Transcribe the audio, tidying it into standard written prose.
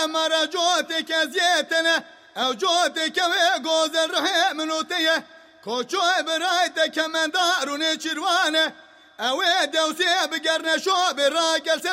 مرا جوتك زيتنا او جوتك ويقوز الرحيم نوتيه كوشو برايتك من دار نشروانه اويد وسيب قرن شو براقل